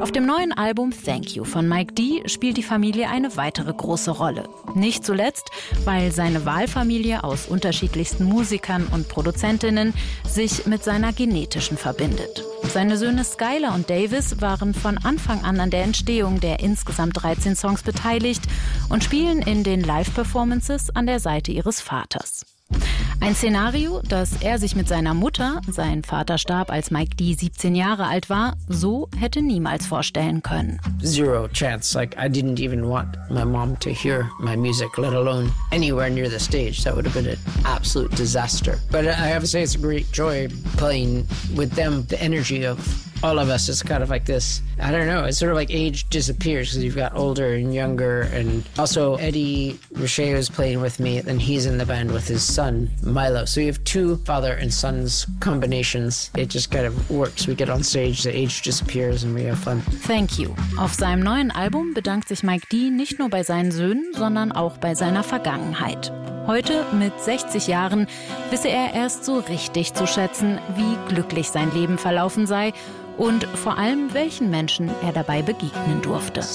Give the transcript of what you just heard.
Auf dem neuen Album Thank You von Mike D spielt die Familie eine weitere große Rolle. Nicht zuletzt, weil seine Wahlfamilie aus unterschiedlichsten Musikern und Produzentinnen sich mit seiner genetischen verbindet. Seine Söhne Skylar und Davis waren von Anfang an der Entstehung der insgesamt 13 Songs beteiligt und spielen in den Live-Performances an der Seite ihres Vaters. Ein Szenario, das er sich mit seiner Mutter, sein Vater starb, als Mike D 17 Jahre alt war, so hätte niemals vorstellen können. Zero chance. Like, I didn't even want my mom to hear my music, let alone anywhere near the stage. That would have been an absolute disaster. But I have to say, it's a great joy playing with them. The energy of all of us is kind of like this. I don't know. It's sort of like age disappears because you've got older and younger. And also Eddie Richer is playing with me, and he's in the band with his son, Milo. So you have two father and son's combinations. It just kind of works. We get on stage, the age disappears and we have fun. Thank You. Auf seinem neuen Album bedankt sich Mike D nicht nur bei seinen Söhnen, sondern auch bei seiner Vergangenheit. Heute, mit 60 Jahren, wisse er erst so richtig zu schätzen, wie glücklich sein Leben verlaufen sei und vor allem, welchen Menschen er dabei begegnen durfte.